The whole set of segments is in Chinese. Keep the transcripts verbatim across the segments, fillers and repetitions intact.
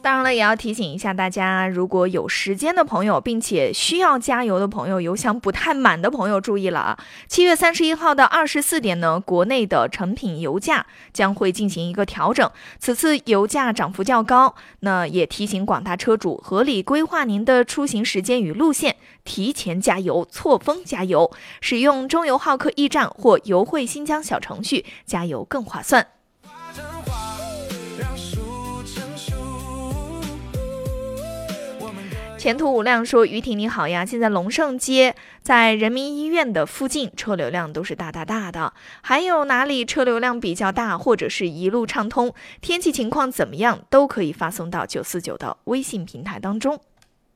当然了，也要提醒一下大家，如果有时间的朋友，并且需要加油的朋友，油箱不太满的朋友注意了啊！七月三十一号到二十四点呢，国内的成品油价将会进行一个调整。此次油价涨幅较高，那也提醒广大车主合理规划您的出行时间与路线，提前加油，错峰加油，使用中油浩克驿站或油汇新疆小程序加油更划算。前途无量说，于婷你好呀，现在龙胜街在人民医院的附近车流量都是大大大的，还有哪里车流量比较大或者是一路畅通，天气情况怎么样，都可以发送到九四九的微信平台当中。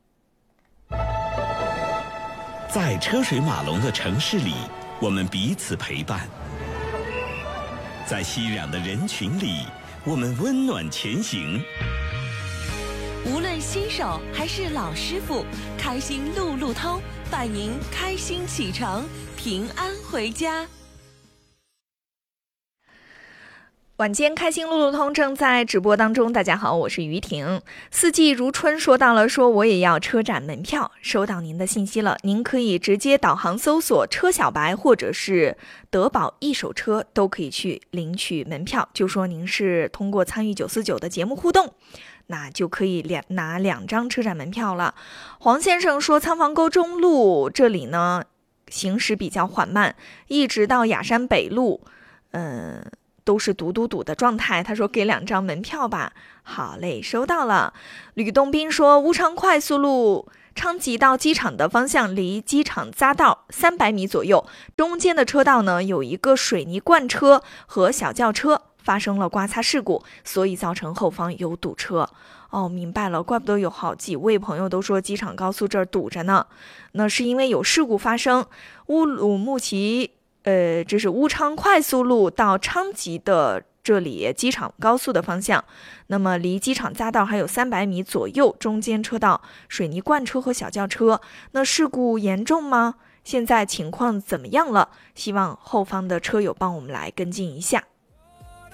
在车水马龙的城市里，我们彼此陪伴；在熙攘的人群里，我们温暖前行。 无论新手还是老师傅，开心路路通，伴您开心启程，平安回家。 晚间开心路路通正在直播当中，大家好，我是于婷。四季如春说到了，说我也要车展门票，收到您的信息了，您可以直接导航搜索车小白或者是德宝一手车，都可以去领取门票，就说您是通过参与九四九的节目互动，那就可以两拿两张车展门票了。黄先生说，仓房沟中路这里呢行驶比较缓慢，一直到雅山北路，嗯、呃。都是堵堵堵的状态，他说给两张门票吧。好嘞，收到了。吕洞宾说，乌昌快速路昌吉到机场的方向离机场匝道三百米左右，中间的车道呢有一个水泥罐车和小轿车发生了刮擦事故，所以造成后方有堵车。哦，明白了，怪不得有好几位朋友都说机场高速这儿堵着呢，那是因为有事故发生。乌鲁木齐呃，这是乌昌快速路到昌吉的这里机场高速的方向，那么离机场匝道还有三百米左右，中间车道水泥罐车和小轿车。那事故严重吗？现在情况怎么样了？希望后方的车友帮我们来跟进一下。